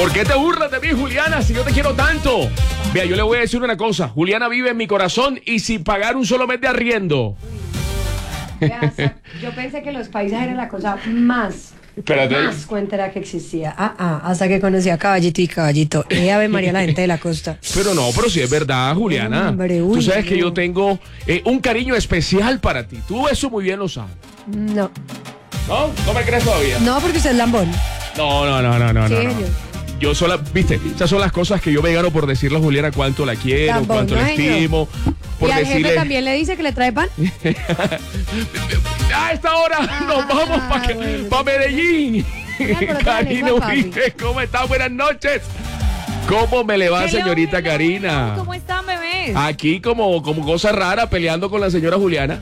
¿Por qué te burlas de mí, Juliana, si yo te quiero tanto? Vea, yo le voy a decir una cosa. Juliana vive en mi corazón y sin pagar un solo mes de arriendo. Yo pensé que los paisajes era la cosa más cuentera que existía. Hasta que conocí a Caballito y Caballito. Ave María, la gente de la costa. Pero sí es verdad, Juliana. Hombre, tú sabes que yo tengo un cariño especial para ti. Tú eso muy bien lo sabes. No. ¿No? ¿No me crees todavía? No, porque usted es lambón. No. Yo sola, viste, esas son las cosas que yo me gano por decirle a Juliana cuánto la quiero, Lambón, cuánto la estimo. Por ¿Y al decirle... jefe también le dice que le trae pan? A esta hora nos vamos para Medellín. Karina Uribe, ¿cómo está? Buenas noches. ¿Cómo me le va, señorita Karina? ¿Cómo están, bebés? Aquí como cosa rara peleando con la señora Juliana.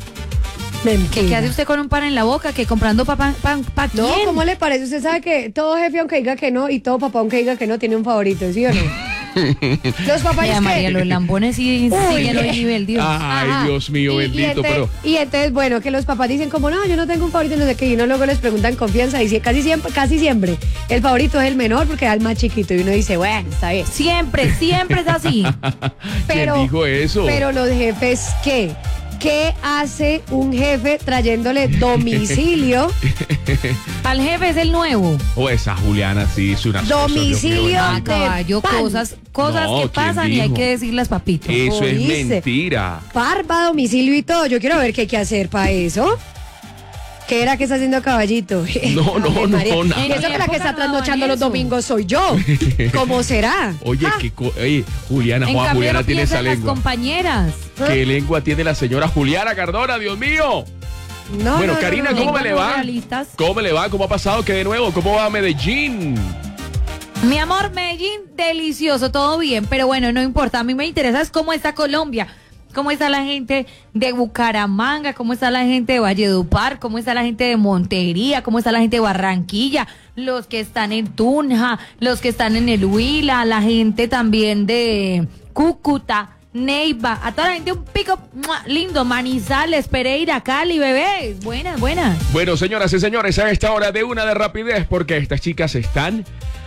¿Qué hace usted con un pan en la boca? ¿Que comprando pan ¿quién? No, ¿cómo le parece? Usted sabe que todo jefe, aunque diga que no, y todo papá, aunque diga que no, tiene un favorito, ¿sí o no? Los papás ya, María, los lambones siguen hoy nivel, Dios. Ay, Dios mío, bendito, pero... Y entonces, bueno, que los papás dicen como, no, yo no tengo un favorito, no sé qué, y uno luego les pregunta en confianza, y casi siempre, el favorito es el menor porque es el más chiquito, y uno dice, bueno, está bien. Siempre es así. ¿Quién dijo eso? Pero los jefes, ¿qué? ¿Qué hace un jefe trayéndole domicilio? Al jefe es el nuevo. Esa Juliana sí es una domicilio de caballo, cosas no, que pasan y hay que decirlas, papito. Eso es mentira. Parva, domicilio y todo. Yo quiero ver qué hay que hacer para eso. ¿Qué era que está haciendo Caballito? No, nada. Y eso que la que está trasnochando los domingos soy yo. ¿Cómo será? Oye, Juliana, Juliana tiene esa lengua. Las compañeras. ¿Qué lengua tiene la señora Juliana Cardona, Dios mío? Bueno, Karina, ¿cómo me le va? ¿Cómo me le va? ¿Cómo ha pasado? ¿Qué de nuevo? ¿Cómo va Medellín? Mi amor, Medellín, delicioso, todo bien, pero bueno, no importa. A mí me interesa es cómo está Colombia. ¿Cómo está la gente de Bucaramanga? ¿Cómo está la gente de Valledupar? ¿Cómo está la gente de Montería? ¿Cómo está la gente de Barranquilla? Los que están en Tunja, los que están en el Huila, la gente también de Cúcuta, Neiva, a toda la gente un pico lindo, Manizales, Pereira, Cali, bebés. Buenas. Bueno, señoras y señores, a esta hora de una de rapidez, porque estas chicas están...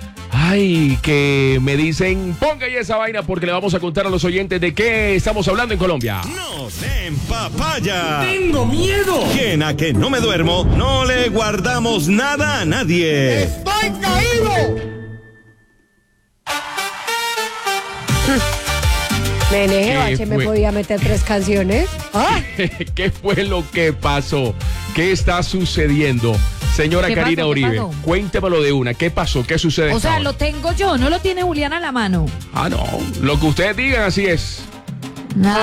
Ay, que me dicen, ponga ahí esa vaina porque le vamos a contar a los oyentes de qué estamos hablando en Colombia. ¡No se empapaya! ¡Tengo miedo! ¿Quién a que no me duermo? No le guardamos nada a nadie. ¡Estoy caído! Nene, Bache me podía meter 3 canciones. ¿Qué fue lo que pasó? ¿Qué está sucediendo? Señora Karina Uribe, cuéntemelo de una. ¿Qué pasó? ¿Qué sucede? O sea, lo tengo yo, no lo tiene Juliana a la mano. No. Lo que ustedes digan, así es. Bueno,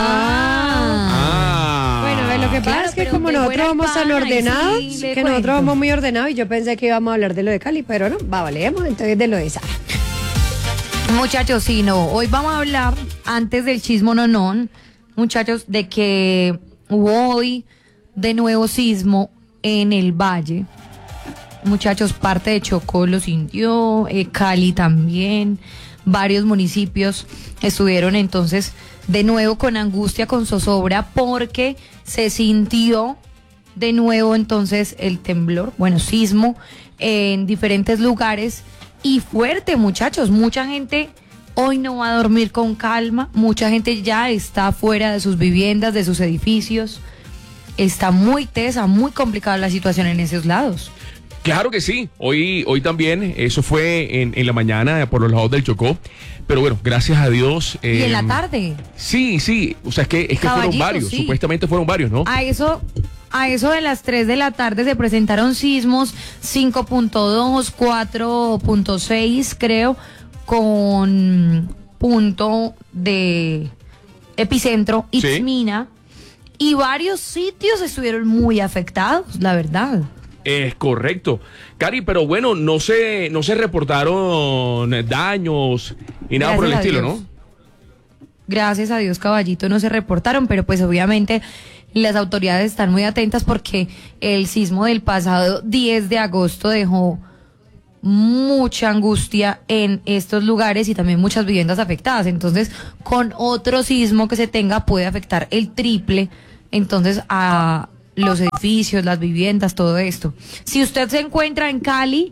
lo que pasa es que como nosotros vamos tan ordenados, nosotros vamos muy ordenados y yo pensé que íbamos a hablar de lo de Cali, pero no, valemos entonces de lo de Sara. Muchachos, sí, no. Hoy vamos a hablar, antes del chismo nonón, muchachos, de que hubo hoy de nuevo sismo en el Valle. Muchachos, parte de Chocó lo sintió, Cali también, varios municipios estuvieron entonces de nuevo con angustia, con zozobra, porque se sintió de nuevo entonces el temblor, sismo en diferentes lugares y fuerte, muchachos. Mucha gente hoy no va a dormir con calma, mucha gente ya está fuera de sus viviendas, de sus edificios. Está muy tesa, muy complicada la situación en esos lados. Claro que sí, hoy también, eso fue en la mañana por los lados del Chocó, pero bueno, gracias a Dios. ¿Y en la tarde? Sí, o sea, es que fueron varios, sí. Supuestamente fueron varios, ¿no? A eso de las 3 de la tarde se presentaron sismos 5.2, 4.6 creo, con punto de epicentro, Itzmina, y varios sitios estuvieron muy afectados, la verdad. Es correcto, Cari, pero bueno, no se reportaron daños y nada por el estilo, ¿no? Gracias a Dios, Caballito, no se reportaron, pero pues obviamente las autoridades están muy atentas porque el sismo del pasado 10 de agosto dejó mucha angustia en estos lugares y también muchas viviendas afectadas. Entonces, con otro sismo que se tenga puede afectar el triple, entonces, a los edificios, las viviendas, todo esto. Si usted se encuentra en Cali,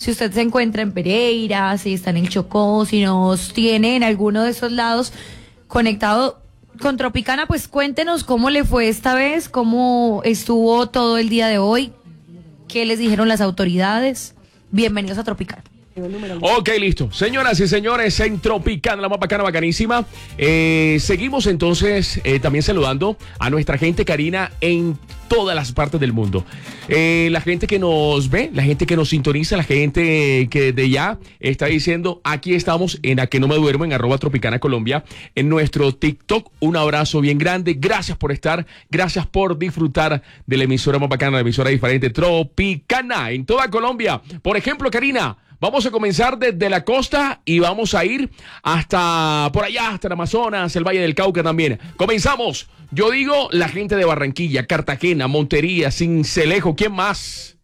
Si usted se encuentra en Pereira, si está en el Chocó, si nos tiene en alguno de esos lados conectado con Tropicana, pues cuéntenos cómo le fue esta vez, cómo estuvo todo el día de hoy, qué les dijeron las autoridades. Bienvenidos a Tropicana. Ok, listo. Señoras y señores, en Tropicana, la más bacana, bacanísima. Seguimos entonces también saludando a nuestra gente, Karina, en todas las partes del mundo. La gente que nos ve, la gente que nos sintoniza, la gente que desde ya está diciendo, aquí estamos en A Que No Me Duermo, en @Tropicana Colombia, en nuestro TikTok. Un abrazo bien grande. Gracias por estar, gracias por disfrutar de la emisora más bacana, la emisora diferente, Tropicana, en toda Colombia. Por ejemplo, Karina, vamos a comenzar desde la costa y vamos a ir hasta por allá, hasta el Amazonas, el Valle del Cauca también. Comenzamos. Yo digo la gente de Barranquilla, Cartagena, Montería, Sincelejo. ¿Quién más?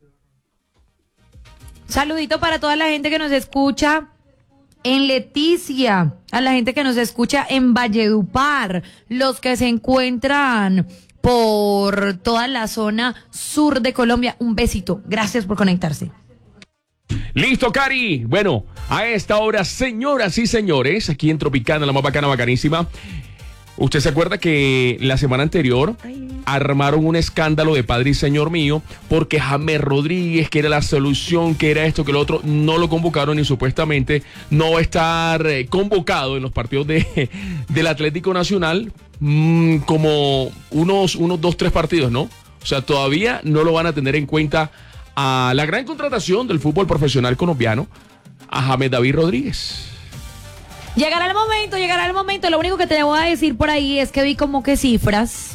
Saludito para toda la gente que nos escucha en Leticia, a la gente que nos escucha en Valledupar, los que se encuentran por toda la zona sur de Colombia. Un besito. Gracias por conectarse. Listo, Cari. Bueno, a esta hora, señoras y señores, aquí en Tropicana, la más bacana, bacanísima. ¿Usted se acuerda que la semana anterior armaron un escándalo de padre y señor mío porque James Rodríguez, que era la solución, que era esto, que lo otro, no lo convocaron y supuestamente no va a estar convocado en los partidos del Atlético Nacional como unos 2-3 partidos, ¿no? O sea, todavía no lo van a tener en cuenta a la gran contratación del fútbol profesional colombiano, a James David Rodríguez. Llegará el momento. Lo único que te voy a decir por ahí es que vi como que cifras.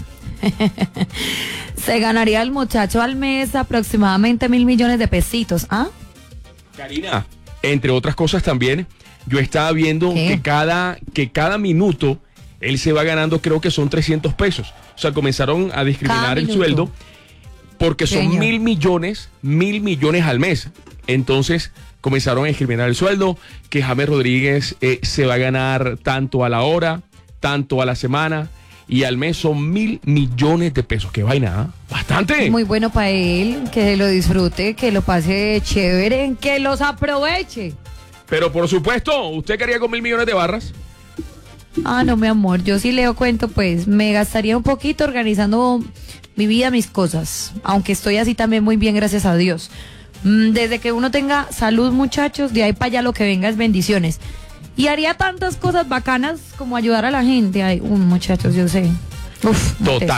Se ganaría el muchacho al mes aproximadamente 1.000 millones de pesitos. ¿Ah? Karina, entre otras cosas también, yo estaba viendo que cada minuto él se va ganando, creo que son 300 pesos. O sea, comenzaron a discriminar el sueldo porque son 1.000 millones al mes. Entonces comenzaron a discriminar el sueldo, que James Rodríguez se va a ganar tanto a la hora, tanto a la semana, y al mes son 1.000 millones de pesos. ¡Qué vaina! ¿Eh? ¡Bastante! Muy bueno para él, que lo disfrute, que lo pase chévere, que los aproveche. Pero por supuesto, ¿usted qué haría con 1.000 millones de barras? Ah, no, mi amor, yo sí leo cuento, pues me gastaría un poquito organizando mi vida, mis cosas, aunque estoy así también muy bien, gracias a Dios. Desde que uno tenga salud, muchachos, de ahí para allá lo que venga es bendiciones. Y haría tantas cosas bacanas como ayudar a la gente. Ay, muchachos, yo sé. Uf,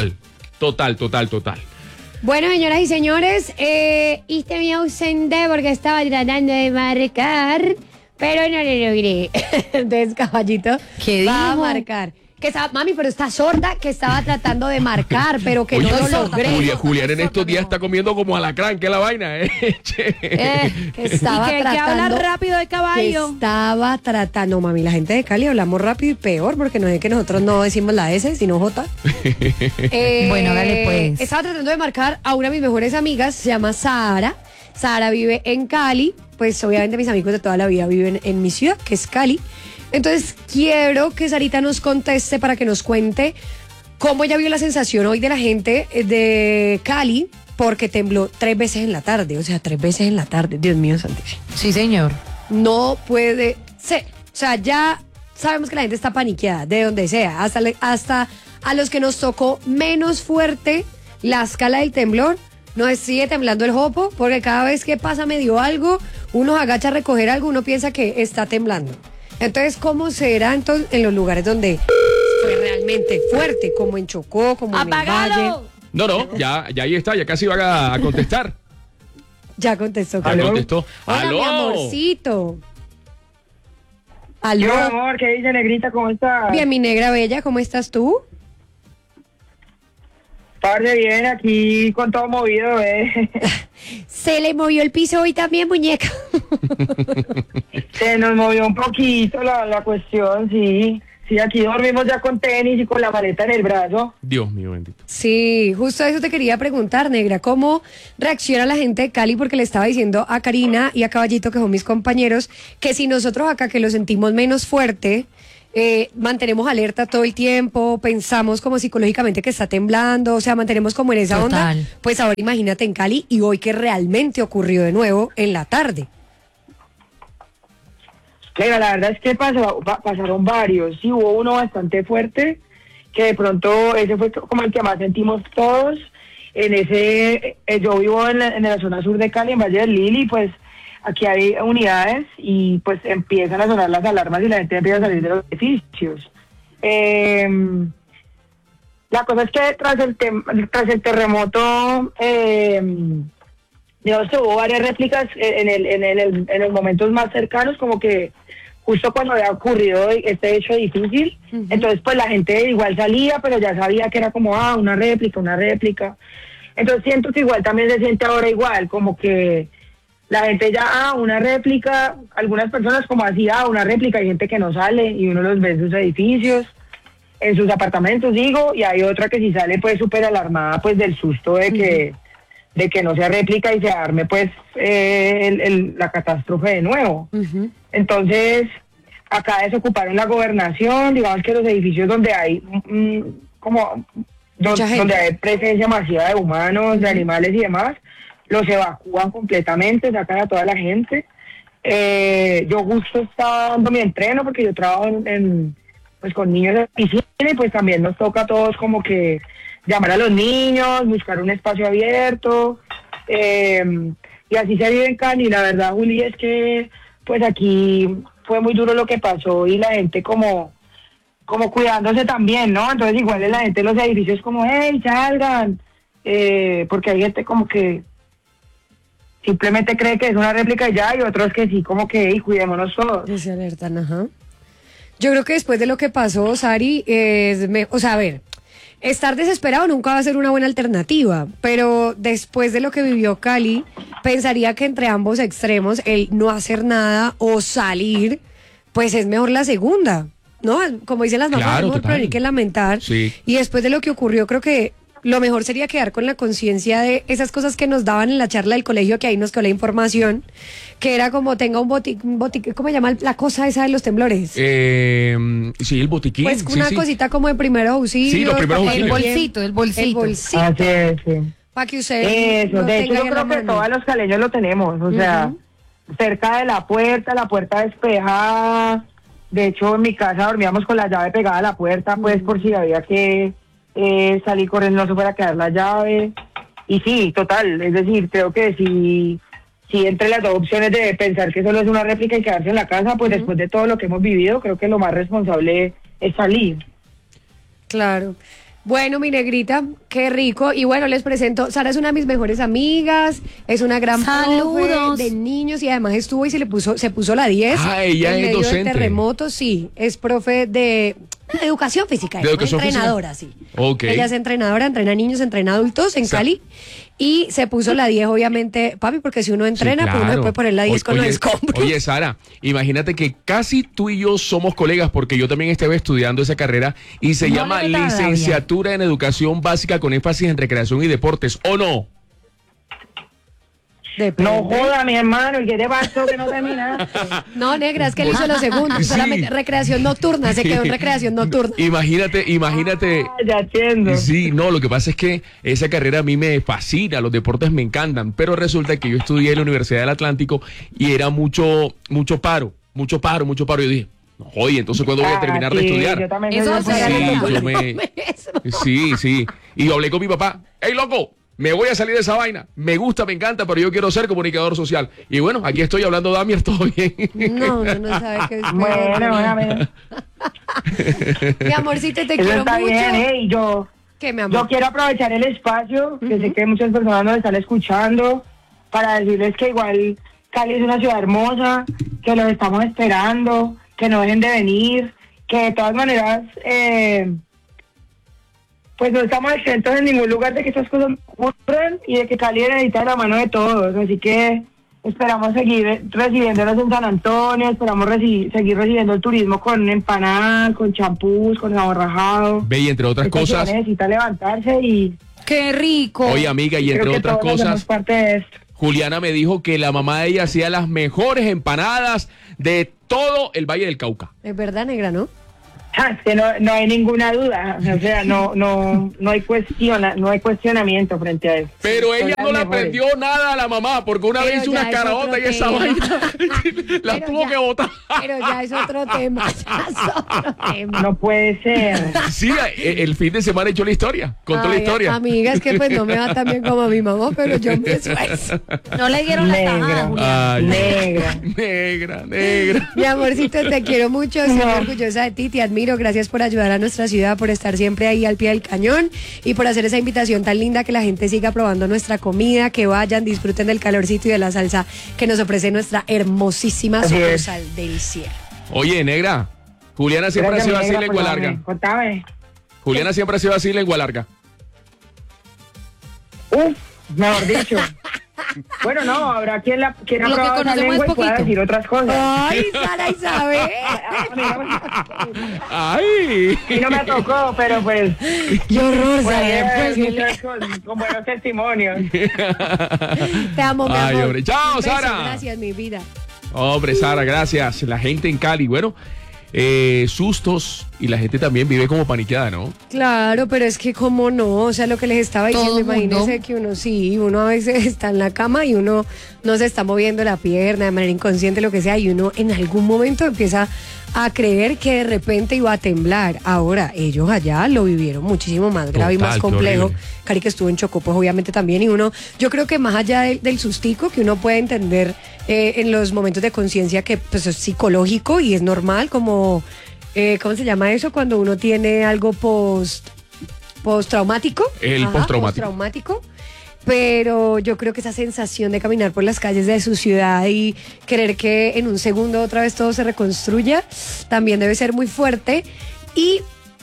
total. Bueno, señoras y señores, hice mi ausente porque estaba tratando de marcar, pero no lo logré. Entonces, caballito, ¿qué va a dijo? marcar. Que estaba, mami, pero está sorda, que estaba tratando de marcar, pero que Oye, no lo logré. Julián en estos días está comiendo como alacrán, que es la vaina, Que estaba y que tratando, habla rápido de caballo. que estaba tratando, mami, la gente de Cali hablamos rápido y peor, porque no es que nosotros no decimos la S, sino J. Bueno, dale pues. Estaba tratando de marcar a una de mis mejores amigas, se llama Sara. Sara vive en Cali, pues obviamente mis amigos de toda la vida viven en mi ciudad, que es Cali. Entonces quiero que Sarita nos conteste para que nos cuente cómo ella vio la sensación hoy de la gente de Cali, porque tembló 3 veces en la tarde, o sea, 3 veces en la tarde, Dios mío santísimo. Sí, señor. No puede ser, o sea, ya sabemos que la gente está paniqueada, de donde sea, hasta a los que nos tocó menos fuerte la escala del temblor, nos sigue temblando el jopo, porque cada vez que pasa medio algo, uno agacha a recoger algo, uno piensa que está temblando. Entonces, ¿cómo será entonces en los lugares donde fue realmente fuerte, como en Chocó, como en el Valle? No, ya ahí está, ya casi va a contestar. Ya contestó. Ya contestó. Hola, ¡Aló! mi amorcito. ¿Qué ¿Aló? amor? ¿Qué dice, negrita? ¿Cómo estás? Bien, mi negra bella, ¿cómo estás tú? Parce, bien, aquí con todo movido, Se le movió el piso hoy también, muñeca. Se nos movió un poquito la cuestión, sí. Sí, aquí dormimos ya con tenis y con la maleta en el brazo. Dios mío, bendito. Sí, justo eso te quería preguntar, negra. ¿Cómo reacciona la gente de Cali? Porque le estaba diciendo a Karina y a Caballito, que son mis compañeros, que si nosotros acá que lo sentimos menos fuerte, mantenemos alerta todo el tiempo, pensamos como psicológicamente que está temblando, o sea, mantenemos como en esa Total. onda. Pues ahora imagínate en Cali y hoy que realmente ocurrió de nuevo en la tarde. Mira, la verdad es que pasaron varios. Sí, hubo uno bastante fuerte, que de pronto ese fue como el que más sentimos todos. Yo vivo en la zona sur de Cali, en Valle del Lili, pues aquí hay unidades y pues empiezan a sonar las alarmas y la gente empieza a salir de los edificios. La cosa es que tras el terremoto, digamos que hubo varias réplicas en los momentos más cercanos, como que justo cuando había ocurrido este hecho difícil. Entonces pues la gente igual salía, pero ya sabía que era como, una réplica. Entonces siento que igual también se siente ahora igual, como que la gente ya, una réplica, algunas personas como así, una réplica, hay gente que no sale y uno los ve en sus edificios, en sus apartamentos digo, y hay otra que si sale pues súper alarmada pues del susto de que no sea réplica y se arme pues la catástrofe de nuevo. Entonces acá desocuparon la gobernación, digamos que los edificios donde hay donde hay presencia masiva de humanos, de animales y demás, los evacúan completamente, sacan a toda la gente. Yo justo estaba dando mi entreno porque yo trabajo pues con niños de piscina y pues también nos toca a todos como que llamar a los niños, buscar un espacio abierto, y así se vive en Cali. La verdad, Juli, es que pues aquí fue muy duro lo que pasó y la gente como cuidándose también, ¿no? Entonces igual la gente en los edificios como, hey, salgan, porque hay gente como que simplemente cree que es una réplica y ya, y otros que sí, como que, hey, cuidémonos todos. Se alertan, ajá. Yo creo que después de lo que pasó, Sari, o sea, a ver, estar desesperado nunca va a ser una buena alternativa, pero después de lo que vivió Cali, pensaría que entre ambos extremos, el no hacer nada o salir, pues es mejor la segunda, ¿no? Como dicen las mamás, Claro, es mejor total. prevenir que lamentar. Sí. Y después de lo que ocurrió, creo que lo mejor sería quedar con la conciencia de esas cosas que nos daban en la charla del colegio, que ahí nos quedó la información, que era como tenga un botiquín, ¿cómo se llama la cosa esa de los temblores? Sí, el botiquín. Pues sí, una sí. cosita como de primeros auxilios. Sí, los primeros para auxilios. El bolsito. El bolsito. Así es, sí. Para que usted Eso, no de hecho tenga yo en la creo que mano. todos los caleños lo tenemos, o sea, cerca de la puerta despejada. De hecho en mi casa dormíamos con la llave pegada a la puerta, pues por si había que salir corriendo, no se fuera a quedar la llave. Y sí, total, es decir, creo que si entre las dos opciones de pensar que solo es una réplica y quedarse en la casa, pues después de todo lo que hemos vivido, creo que lo más responsable es salir. Claro. Bueno, mi negrita, qué rico. Y bueno, les presento, Sara es una de mis mejores amigas, es una gran Saludos. profe de niños y además estuvo y se puso la 10. Ella en es medio docente. del terremoto, sí, es profe de educación física, ¿De educación física? entrenadora, sí. Ok. Ella es entrenadora, entrena niños, entrena adultos en Cali. Y se puso la 10, obviamente, papi, porque si uno entrena, Sí, pues uno claro. puede poner la 10 con los escombros. Oye, Sara, imagínate que casi tú y yo somos colegas porque yo también estaba estudiando esa carrera y se No llama le metas rabia. Licenciatura en Educación Básica con énfasis en recreación y deportes, ¿o no? Depende. No joda, mi hermano, ¿y qué te pasó que no terminaste? No, negra, es que él hizo lo segundo, Sí. solamente recreación nocturna, se quedó en recreación nocturna. Imagínate. Ya entiendo. Sí, no, lo que pasa es que esa carrera a mí me fascina, los deportes me encantan, pero resulta que yo estudié en la Universidad del Atlántico y era mucho paro. Yo dije, no, oye, entonces ¿cuándo voy a terminar de Sí, estudiar? yo también Eso soy hace de Sí, Bogotá. yo me... Sí. Y yo hablé con mi papá. ¡Ey, loco! Me voy a salir de esa vaina. Me gusta, me encanta, pero yo quiero ser comunicador social. Y bueno, aquí estoy hablando de Damier, todo bien. No, uno no sabe qué es. Bueno, Mi amorcito, te eso quiero está mucho. bien, y yo ¿Qué, mi amor? Yo quiero aprovechar el espacio, que sé que muchas personas nos están escuchando, para decirles que igual Cali es una ciudad hermosa, que los estamos esperando, que no dejen de venir, que de todas maneras, pues no estamos exentos en ningún lugar de que estas cosas ocurran y de que Cali necesita la mano de todos. Así que esperamos seguir recibiéndolos en San Antonio, esperamos seguir recibiendo el turismo con empanadas, con champús, con aborrajado. Ve, y entre otras Esta ciudad cosas, necesita levantarse y ¡Qué rico! oye, amiga, y entre creo que otras todos hacemos cosas, parte de esto. Juliana me dijo que la mamá de ella hacía las mejores empanadas de todo el Valle del Cauca. Es verdad, negra, ¿no? Es que no hay ninguna duda, o sea, no hay cuestionamiento frente a eso. Pero ella Son no le las mejores. aprendió nada a la mamá, porque una Pero vez hizo ya una es caraota otro y esa tema. vaina la Pero tuvo ya- que botar. Pero ya es otro tema, ya es otro tema. No puede ser. Sí, el fin de semana echó la historia, contó la Ay, historia. amiga, es que pues no me va tan bien como a mi mamá, pero yo me esfuerzo. No le dieron la tajada, Negra. Julián. Negra. Negra. Mi amorcito, te quiero mucho, estoy No. orgullosa de ti, te admiro, gracias por ayudar a nuestra ciudad, por estar siempre ahí al pie del cañón y por hacer esa invitación tan linda que la gente siga probando nuestra comida, que vayan, disfruten del calorcito y de la salsa que nos ofrece nuestra hermosísima Así es. sucursal del cielo. Oye, negra, Juliana siempre ha sido así, lengua larga. Contame. Juliana siempre ha sido así, lengua larga. Mejor dicho. Bueno, no, habrá quien ha Lo que probado esa conocemos lengua es y pueda poquito. decir otras cosas. Ay, Sara Isabel. ¡Ay! Y no me tocó, pero pues... Qué horror, Por ahí Sara. hay Pues, muchas con buenos testimonios. te amo, mi Ay, amor. hombre. Chao, Un beso, Sara. Gracias, mi vida. Hombre, Sara, gracias. La gente en Cali, bueno, sustos y la gente también vive como paniqueada, ¿no? Claro, pero es que cómo no, o sea, lo que les estaba diciendo, Todo mundo. imagínense que uno a veces está en la cama y uno no se está moviendo la pierna de manera inconsciente, lo que sea, y uno en algún momento empieza a creer que de repente iba a temblar. Ahora, ellos allá lo vivieron muchísimo más grave y Total, más qué complejo. horrible. Cari, que estuvo en Chocó, pues obviamente también, y yo creo que más allá del sustico que uno puede entender en los momentos de conciencia que pues es psicológico y es normal, como, ¿cómo se llama eso? Cuando uno tiene algo postraumático. El postraumático. Postraumático. Pero yo creo que esa sensación de caminar por las calles de su ciudad y querer que en un segundo otra vez todo se reconstruya, también debe ser muy fuerte. Y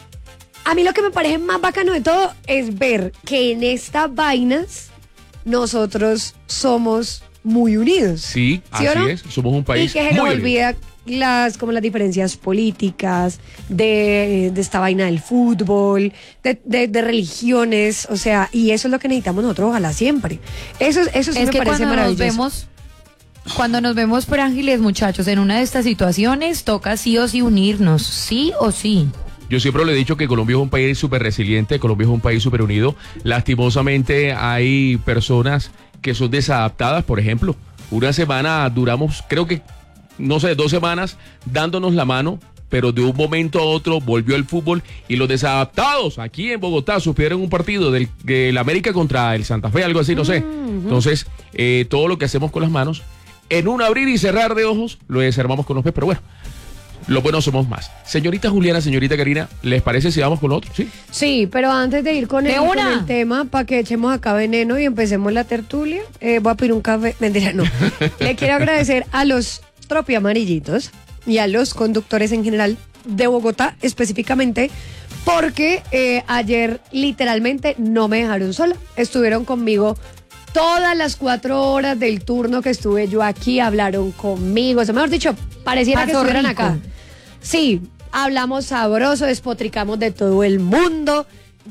a mí lo que me parece más bacano de todo es ver que en estas vainas nosotros somos muy unidos. Sí, ¿Sí o así no? es. Somos un país Y que se nos muy unido. olvida como las diferencias políticas, de esta vaina del fútbol, de religiones, o sea, y eso es lo que necesitamos nosotros, ojalá siempre. Eso sí Es me que parece cuando nos maravilloso. cuando nos vemos frágiles, muchachos, en una de estas situaciones, toca sí o sí unirnos, sí o sí. Yo siempre le he dicho que Colombia es un país súper resiliente, Colombia es un país súper unido. Lastimosamente hay personas que son desadaptadas, por ejemplo. Una semana duramos, creo que, no sé, 2 semanas dándonos la mano, pero de un momento a otro volvió el fútbol y los desadaptados aquí en Bogotá sufrieron un partido del América contra el Santa Fe, algo así, no sé. Entonces, todo lo que hacemos con las manos, en un abrir y cerrar de ojos, lo desarmamos con los pies, pero bueno. Los buenos somos más. Señorita Juliana, señorita Karina, ¿les parece si vamos con lo otro? Sí. Sí, pero antes de ir con ¡De con una! el tema, para que echemos acá veneno y empecemos la tertulia, voy a pedir un café. Mentira, no. Le quiero agradecer a los Tropi Amarillitos y a los conductores en general de Bogotá específicamente, porque ayer literalmente no me dejaron sola. Estuvieron conmigo todas las 4 horas del turno que estuve yo aquí, hablaron conmigo. O sea, mejor dicho, pareciera que Pasó estuvieran rico. acá. Sí, hablamos sabroso, despotricamos de todo el mundo.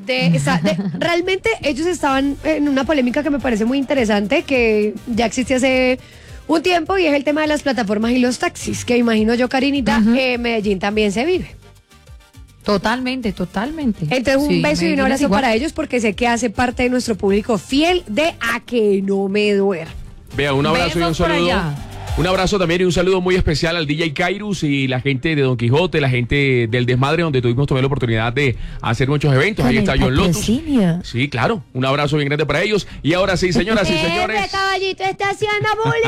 Realmente ellos estaban en una polémica que me parece muy interesante, que ya existe hace un tiempo, y es el tema de las plataformas y los taxis, que imagino yo, Karinita, en Medellín también se vive. Totalmente, totalmente. Entonces un Sí, beso y un Medellín es abrazo igual. para ellos, porque sé que hace parte de nuestro público fiel de A Que No Me Duermo. Vea, un abrazo y un Besos por saludo. allá. Un abrazo también y un saludo muy especial al DJ Kairos y la gente de Don Quijote, la gente del Desmadre, donde tuvimos también la oportunidad de hacer muchos eventos. Ahí está John Lotus. Sí, claro. Un abrazo bien grande para ellos. Y ahora sí, señoras y señores. Caballito está haciendo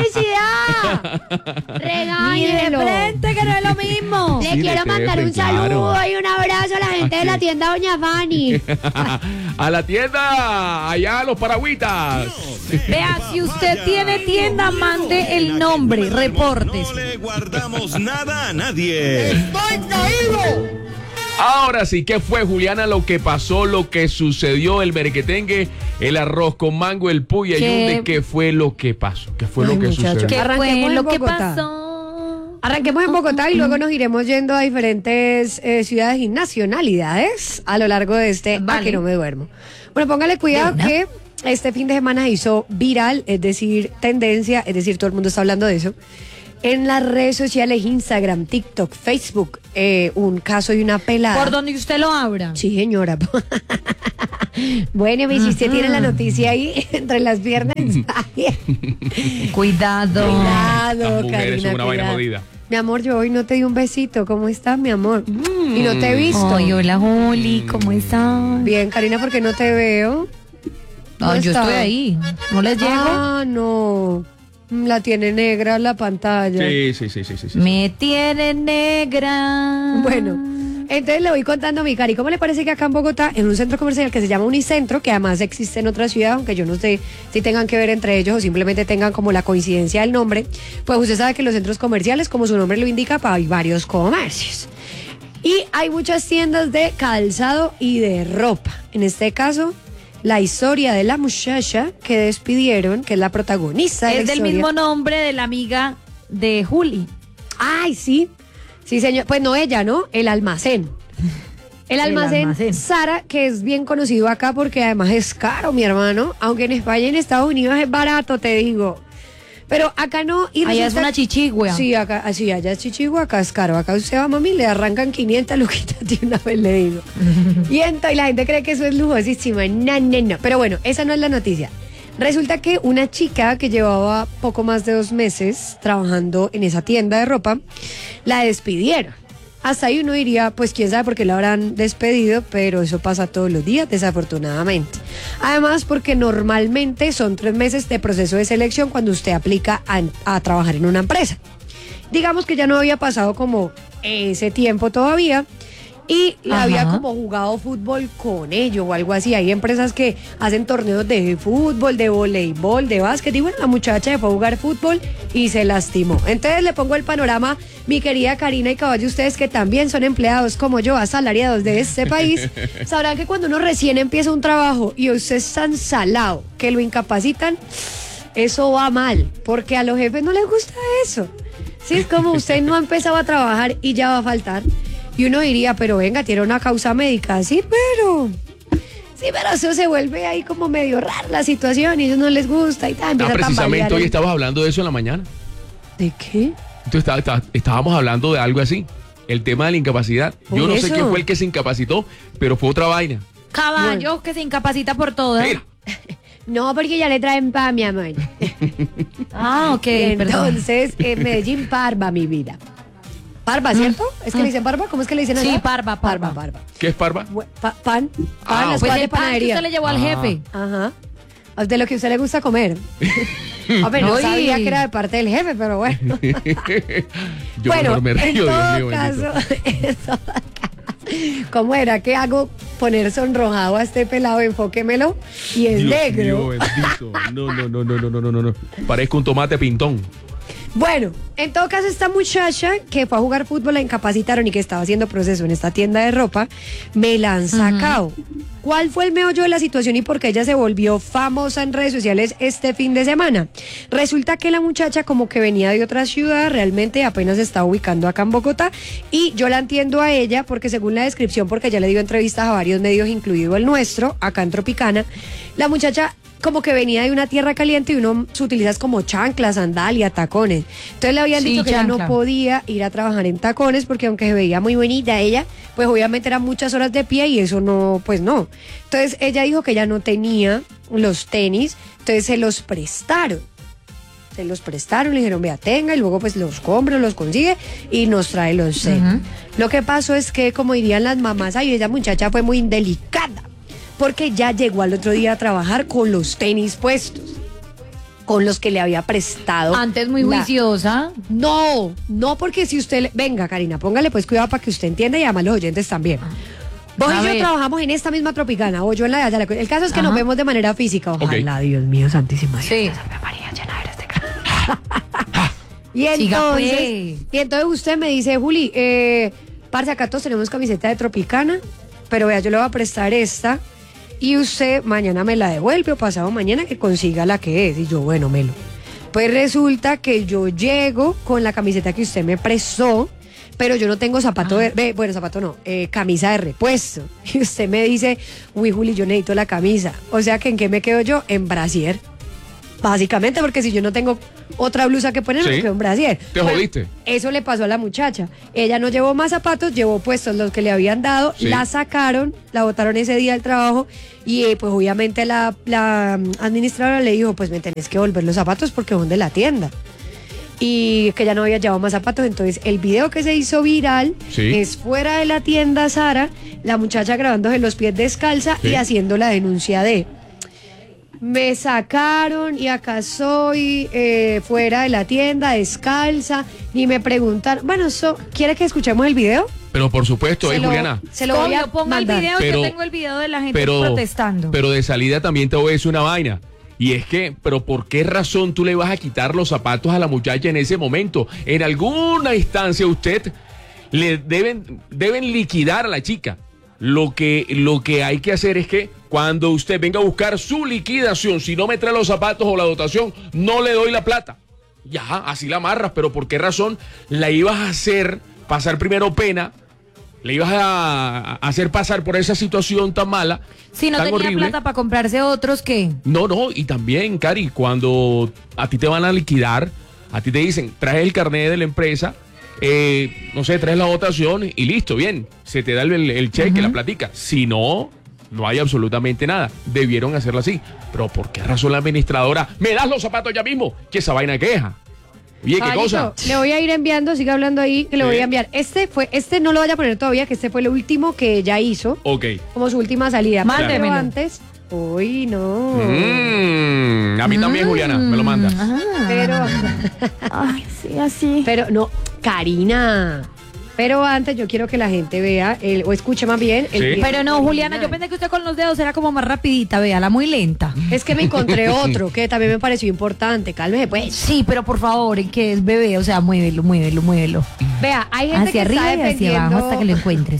publicidad! Regáñelo. que no es lo mismo. Le Sí, quiero de mandar un TF, claro. saludo y un abrazo a la gente de la tienda Doña Fanny. A la tienda, allá a los paragüitas. Vea, si usted tiene tienda, mande el nombre, reportes. No le guardamos nada a nadie. Ahora sí, ¿qué fue, Juliana, lo que pasó, lo que sucedió, el merequetengue, el arroz con mango, el puya yunde? ¿Qué fue lo que pasó? ¿Qué fue Ay, lo que muchacho, sucedió? ¿Qué Arranquemos fue en lo que Bogotá. pasó? Arranquemos en Bogotá y luego nos iremos yendo a diferentes ciudades y nacionalidades a lo largo de este Vale. A Que No Me Duermo. Bueno, póngale cuidado De una. que este fin de semana hizo viral, es decir, tendencia, es decir, todo el mundo está hablando de eso. en las redes sociales, Instagram, TikTok, Facebook, un caso de una pelada. Por donde usted lo abra. Sí, señora. Bueno, si usted tiene la noticia ahí entre las piernas. Cuidado. Cuidado, Las mujeres Karina, son una vaina cuidado. jodida. Mi amor, yo hoy no te di un besito. ¿Cómo estás, mi amor? Y no te he visto. Ay, hola, Juli, ¿cómo estás? Bien, Karina, porque no te veo. No, yo estás? estoy ahí. ¿No les llego? Ah, no. La tiene negra la pantalla. Sí. Me tiene negra. Bueno, entonces le voy contando a mi Cari, ¿cómo le parece que acá en Bogotá, en un centro comercial que se llama Unicentro, que además existe en otra ciudad, aunque yo no sé si tengan que ver entre ellos o simplemente tengan como la coincidencia del nombre, pues usted sabe que los centros comerciales, como su nombre lo indica, pues hay varios comercios. Y hay muchas tiendas de calzado y de ropa. En este caso, la historia de la muchacha que despidieron, que es la protagonista de la Es del historia. mismo nombre de la amiga de Juli. Ay, sí. Sí, señor. Pues no ella, ¿no? El almacén. El almacén Sara, que es bien conocido acá porque además es caro, mi hermano. Aunque en España y en Estados Unidos es barato, te digo. Pero acá no. Y Allá es resulta- una chichigua. Sí, acá, sí, allá es chichigua, acá es caro. Acá usted va, mami, le arrancan 500 luquitas de una vez, le digo. Y entonces la gente cree que eso es lujosísimo. No. Pero bueno, esa no es la noticia. Resulta que una chica que llevaba poco más de 2 meses trabajando en esa tienda de ropa, la despidieron. Hasta ahí uno diría, pues quién sabe por qué la habrán despedido, pero eso pasa todos los días, desafortunadamente. Además, porque normalmente son 3 meses de proceso de selección cuando usted aplica a trabajar en una empresa. Digamos que ya no había pasado como ese tiempo todavía. Y la Ajá. había como jugado fútbol con ellos o algo así. Hay empresas que hacen torneos de fútbol, de voleibol, de básquet. Y bueno, la muchacha fue a jugar fútbol y se lastimó. Entonces le pongo el panorama, mi querida Karina y Caballo, ustedes que también son empleados como yo, asalariados de este país, sabrán que cuando uno recién empieza un trabajo y usted es tan salado que lo incapacitan, eso va mal, porque a los jefes no les gusta eso. Sí, es como usted no ha empezado a trabajar y ya va a faltar. Y uno diría, pero venga, tiene una causa médica. Sí, pero eso se vuelve ahí como medio rara la situación y a ellos no les gusta y tal. Empieza a Precisamente tambalear hoy ahí. estabas hablando de eso en la mañana. ¿De qué? Entonces estábamos hablando de algo así. El tema de la incapacidad. Yo Por no sé eso. quién fue el que se incapacitó, pero fue otra vaina. Caballo que se incapacita por todo. Mira, No, porque ya le traen pa, mi amor. Ah, ok, perdón. Entonces, en Medellín, Parva, mi vida. Parva, ¿cierto? ¿Es que le dicen Parva? ¿Cómo es que le dicen allá? Sí, Parva. Parva. ¿qué es parva? Pan, Ah, las ok. Pues cosas de el pan que panadería. usted le llevó al jefe. Ajá. De lo que a usted le gusta comer. Hombre, no Uy. sabía que era de parte del jefe, pero bueno. Yo bueno, mejor me en río, Dios todo mío, bendito. caso, en todo caso, ¿cómo era que hago poner sonrojado a este pelado? Enfóquemelo. Y es Dios negro. mío, bendito. No. Parezco un tomate pintón. Bueno, en todo caso, esta muchacha que fue a jugar fútbol, la incapacitaron y que estaba haciendo proceso en esta tienda de ropa, me la han sacado. ¿Cuál fue el meollo de la situación y por qué ella se volvió famosa en redes sociales este fin de semana? Resulta que la muchacha como que venía de otra ciudad, realmente apenas se está ubicando acá en Bogotá, y yo la entiendo a ella porque según la descripción, porque ella le dio entrevistas a varios medios, incluido el nuestro, acá en Tropicana, la muchacha como que venía de una tierra caliente y uno se utiliza como chanclas, sandalia, tacones. Entonces le habían Sí, dicho que ella no chancla. podía ir a trabajar en tacones porque aunque se veía muy bonita ella, pues obviamente eran muchas horas de pie y eso no, pues no. Entonces ella dijo que ella no tenía los tenis, entonces se los prestaron. Se los prestaron, le dijeron, vea, tenga, y luego pues los compra, los consigue y nos trae los tenis. Lo que pasó es que, como dirían las mamás, ay, esa muchacha fue muy indelicada, porque ya llegó al otro día a trabajar con los tenis puestos, con los que le había prestado. Antes muy la- juiciosa. No, porque si usted... Venga, Karina, póngale pues cuidado para que usted entienda y además los oyentes también. Vos A y yo ver. trabajamos en esta misma Tropicana, o yo en la de allá. El caso es que nos Ajá. vemos de manera física. Ojalá, Dios mío, santísima. Sí. María, llena eres de y Siga, entonces, pues. y entonces usted me dice, Juli, parce, acá todos tenemos camiseta de Tropicana, pero vea, yo le voy a prestar esta y usted mañana me la devuelve o pasado mañana que consiga la que es. Y yo, bueno, Melo. Pues resulta que yo llego con la camiseta que usted me prestó, pero yo no tengo zapato zapato no, camisa de repuesto. Y usted me dice, uy, Juli, yo necesito la camisa. O sea que ¿en qué me quedo yo? En brasier. Básicamente, porque si yo no tengo otra blusa que poner, Sí. me quedó un brasier. Te jodiste. Eso le pasó a la muchacha. Ella no llevó más zapatos, llevó puestos los que le habían dado, Sí. la sacaron, la botaron ese día del trabajo y pues obviamente la administradora le dijo, pues me tenés que volver los zapatos porque son de la tienda. Y que ya no había llevado más zapatos, entonces el video que se hizo viral Sí. es fuera de la tienda Zara, la muchacha grabándose los pies descalza Sí. y haciendo la denuncia de me sacaron y acá soy fuera de la tienda descalza, ni me preguntaron. Bueno, ¿quiere que escuchemos el video? Pero por supuesto, Juliana. Se lo voy a ponga el mandar. video, Pero- yo tengo el video de la gente protestando. Pero de salida también te voy a decir una vaina. Y es que, pero ¿por qué razón tú le vas a quitar los zapatos a la muchacha en ese momento? En alguna instancia usted le deben liquidar a la chica. Lo que hay que hacer es que cuando usted venga a buscar su liquidación, si no me trae los zapatos o la dotación, no le doy la plata. Ya, así la amarras, pero ¿por qué razón la ibas a hacer pasar primero pena? Le ibas a hacer pasar por esa situación tan mala. Si no tan tenía horrible. plata para comprarse otros, ¿qué? No, y también, Cari, cuando a ti te van a liquidar, a ti te dicen, traes el carnet de la empresa, no sé, traes la votación y listo, bien, se te da el cheque, la platica. Si no, no hay absolutamente nada. Debieron hacerlo así. Pero ¿por qué razón la administradora? ¡Me das los zapatos ya mismo! Que esa vaina queja. Oye, ¿qué Caballito, cosa? le voy a ir enviando, siga hablando ahí, que le Sí. voy a enviar. Este no lo vaya a poner todavía, que este fue el último que ella hizo, Ok. como su última salida. Mándemelo. Pero antes, uy, no. A mí también, Juliana, me lo manda. Pero, Ay, sí, así. pero no, Karina. Pero antes yo quiero que la gente vea, o escuche más bien. Sí. video Pero no, Juliana, yo original. pensé que usted con los dedos era como más rapidita, véala, muy lenta. Es que me encontré otro que también me pareció importante. Cálmese, pues. Sí, pero por favor, ¿en qué es bebé? O sea, muévelo, muévelo, muévelo. Vea, hay gente Hacia que está arriba y hacia defendiendo. abajo hasta que lo encuentres.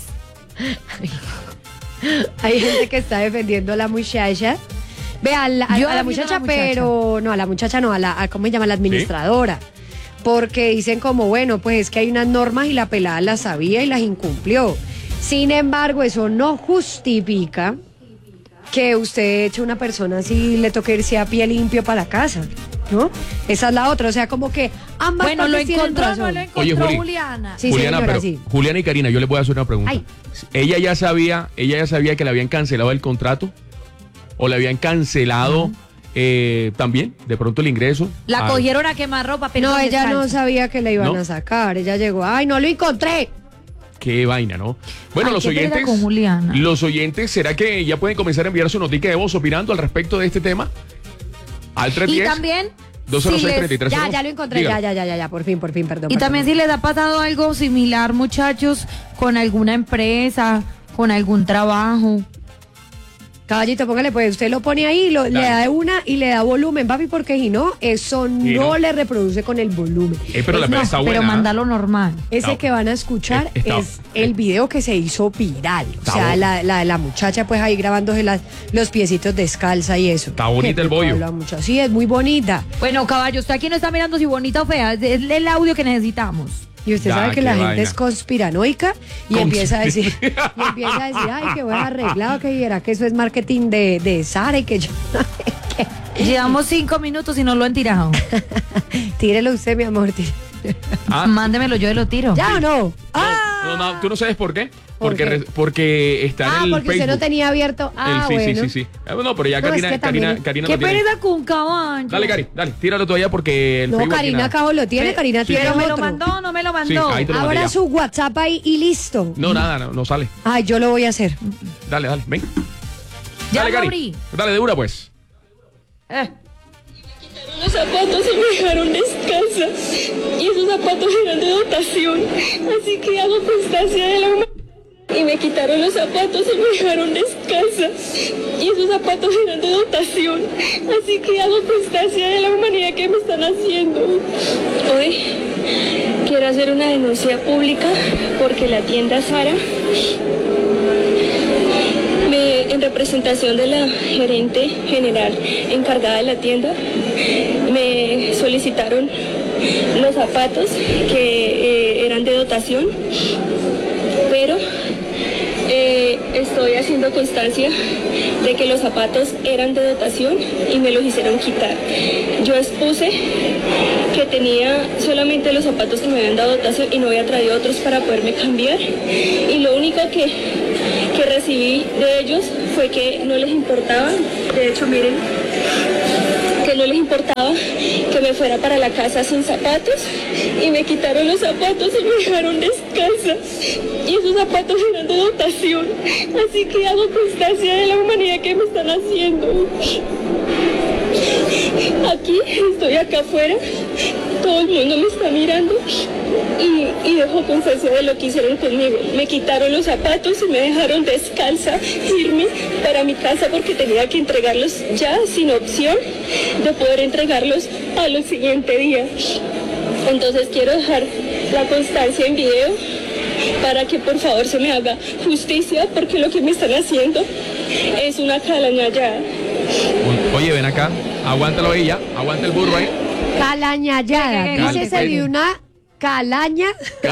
Hay gente que está defendiendo a la muchacha. Vea, a la Yo defiendo a la muchacha, muchacha. pero no, a la muchacha no, ¿cómo se llama? La administradora. Porque dicen como, bueno, pues es que hay unas normas y la pelada las sabía y las incumplió. Sin embargo, eso no justifica que usted eche a una persona así le toque irse a pie limpio para la casa, ¿no? Esa es la otra, o sea, como que ambas Bueno, lo partes tienen encontró, razón. no lo encontró, Oye, Juli. Juliana. Sí, Juliana, señora, pero sí. Juliana y Karina, yo les voy a hacer una pregunta. Ay. ¿Ella ya sabía que le habían cancelado el contrato? ¿O le habían cancelado también, de pronto, el ingreso? La Ah, cogieron a quemar ropa, pero No, ella no descalza. sabía que la iban ¿No? a sacar. Ella llegó, ay, no lo encontré. Qué vaina, ¿no? Bueno, Ay, los qué pena oyentes. con Juliana. Los oyentes, ¿será que ya pueden comenzar a enviar su notica de voz opinando al respecto de este tema? Al Y 310 también, 206-3302. Ya lo encontré, Dígalo. ya, por fin, perdón. y perdón. también si les ha pasado algo similar, muchachos, con alguna empresa, con algún trabajo. Caballito, póngale, pues usted lo pone ahí, le Dale. da una y le da volumen, papi, porque si no, eso Y no no. le reproduce con el volumen. Pero la Es- pela está buena. Pero mándalo normal. Ese Está- que van a escuchar está- es el video que se hizo viral. O Está sea, bueno. la muchacha pues ahí grabándose los piecitos descalza y eso. Está bonita Qué el bollo. rico habla mucho. Sí, es muy bonita. Bueno, caballo, usted aquí no está mirando si bonita o fea, es el audio que necesitamos. Y usted Ya, sabe que qué la gente vaina. es conspiranoica y empieza a decir, ay, qué buen arreglado, que era que eso es marketing de Sara y que yo Llevamos 5 minutos y no lo han tirado. tírelo usted, mi amor. Ah, Mándemelo, yo lo tiro. ¿Ya o no? no, ¿tú no sabes por qué? ¿Por qué? Porque está en el Porque usted no Facebook. tenía abierto. Sí, Bueno. sí. No, pero ya No, es Karina, que también- Karina Qué lo tiene. pereza con caballo. Dale, Cari, dale, tíralo todavía porque el No, Facebook Karina tiene- Cabo lo tiene, Karina sí. tiene Pero me lo otro. mandó, no me lo Sí, mandó. ahí te lo mandé Abra ya. su WhatsApp ahí y listo. No, nada, no sale. Ay, yo lo voy a hacer. Dale, ven. Ya Dale, lo Cari. abrí. Dale, de una, pues. Los zapatos y me dejaron descalza y esos zapatos eran de dotación, así que hago constancia de la humanidad. Y me quitaron los zapatos y me dejaron descalza y esos zapatos eran de dotación, así que hago constancia de la humanidad que me están haciendo. Hoy quiero hacer una denuncia pública porque la tienda Zara, en representación de la gerente general encargada de la tienda, me solicitaron los zapatos que eran de dotación, pero Estoy haciendo constancia de que los zapatos eran de dotación y me los hicieron quitar. Yo expuse que tenía solamente los zapatos que me habían dado dotación y no había traído otros para poderme cambiar. Y lo único que recibí de ellos fue que no les importaba, de hecho miren, que no les importaba que me fuera para la casa sin zapatos y me quitaron los zapatos y me dejaron descalza. Y esos zapatos eran de dotación, así que hago constancia de la humanidad que me están haciendo. Aquí, estoy acá afuera, todo el mundo me está mirando y dejo constancia de lo que hicieron conmigo. Me quitaron los zapatos y me dejaron descalza, irme para mi casa porque tenía que entregarlos ya sin opción de poder entregarlos al siguiente día. Entonces quiero dejar la constancia en video para que por favor se me haga justicia porque lo que me están haciendo es una calañallada. Oye, ven acá, aguántalo ahí ya, aguanta el burro ahí. Calañallada. Dícese de una calaña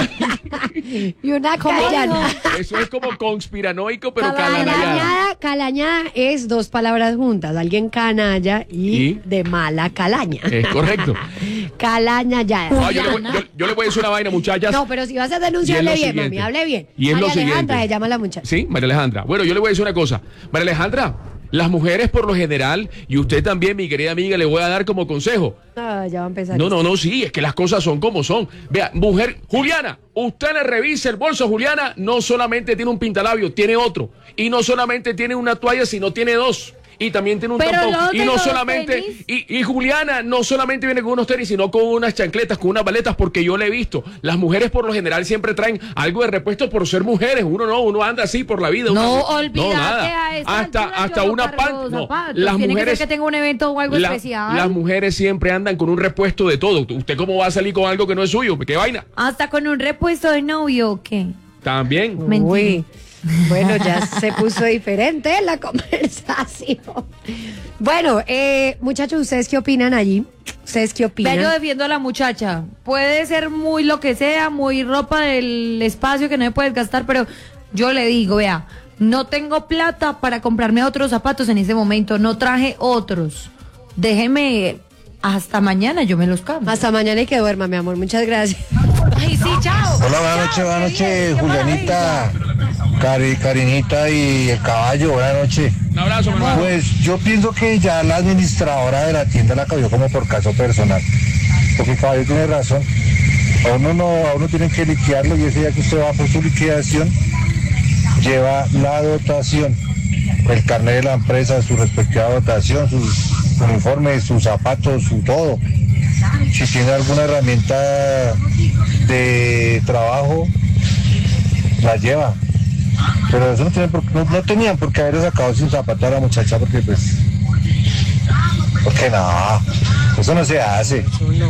y una callana. Eso es como conspiranoico, pero calañada. Calañada es dos palabras juntas. Alguien canalla y de mala calaña. Es correcto. Calañallada. No, yo le voy a decir una vaina, muchachas. No, pero si vas a denunciarle bien, mami, hable bien. Y es María lo siguiente. Alejandra se llama la muchacha. Sí, María Alejandra. Bueno, yo le voy a decir una cosa. María Alejandra, las mujeres por lo general, y usted también, mi querida amiga, le voy a dar como consejo. No, ya va a empezar. No, sí, es que las cosas son como son. Vea, mujer, Juliana, usted le revisa el bolso, Juliana, no solamente tiene un pintalabio, tiene otro. Y no solamente tiene una toalla, sino tiene dos. Y también tiene un tampón. Y no solamente, y Juliana no solamente viene con unos tenis, sino con unas chancletas, con unas baletas, porque yo le he visto. Las mujeres por lo general siempre traen algo de repuesto por ser mujeres. Uno anda así por la vida. Olvídate hasta una pan. No, las mujeres que tenga un evento o algo especial. Las mujeres siempre andan con un repuesto de todo. ¿Usted cómo va a salir con algo que no es suyo? ¿Qué vaina? Hasta con un repuesto de novio, ¿o qué? También. Uy. Bueno, ya se puso diferente la conversación. Bueno, muchachos, ¿ustedes qué opinan allí? ¿Ustedes qué opinan? Pero yo defiendo a la muchacha. Puede ser muy lo que sea, muy ropa del espacio que no me puedes gastar, pero yo le digo, vea, no tengo plata para comprarme otros zapatos en ese momento, no traje otros. Déjeme hasta mañana, yo me los cambio. Hasta mañana y que duerma, mi amor. Muchas gracias. Ay, sí, chao. Hola, buenas noches, Julianita, Karinita y el caballo, buenas noches. Un abrazo, mi hermano. Pues yo pienso que ya la administradora de la tienda la cogió como por caso personal, porque el caballo tiene razón. A uno tienen que liquidarlo y ese día que usted va por su liquidación, lleva la dotación, el carnet de la empresa, su respectiva dotación, sus uniformes, sus zapatos, su todo. Si tiene alguna herramienta de trabajo, la lleva. Pero eso no tenían por qué haber sacado sin zapato a la muchacha, porque no, eso no se hace.